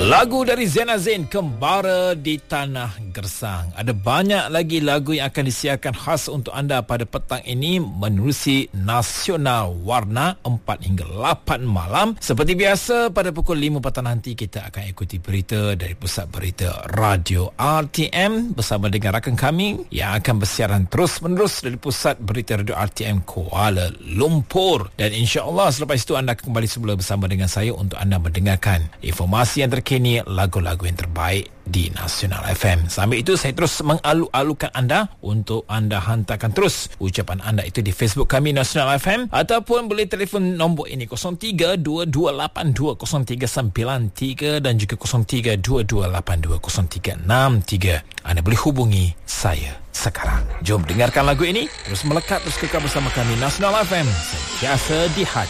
Lagu dari Zena Zain, Kembara di Tanah Gersang. Ada banyak lagi lagu yang akan disiarkan khas untuk anda pada petang ini menerusi Nasional Warna 4 hingga 8 malam. Seperti biasa, pada pukul 5 petang nanti kita akan ikuti berita dari Pusat Berita Radio RTM bersama dengan rakan kami yang akan bersiaran terus-menerus dari Pusat Berita Radio RTM Kuala Lumpur. Dan insya-Allah selepas itu anda akan kembali semula bersama dengan saya untuk anda mendengarkan informasi yang terkini, lagu-lagu yang terbaik di Nasional FM. Sambil itu saya terus mengalu-alukan anda untuk anda hantarkan terus ucapan anda itu di Facebook kami Nasional FM, ataupun boleh telefon nombor ini 0322820393 dan juga 0322820363. Anda boleh hubungi saya sekarang. Jom dengarkan lagu ini, terus melekat, terus kekal bersama kami Nasional FM, sentiasa di hati.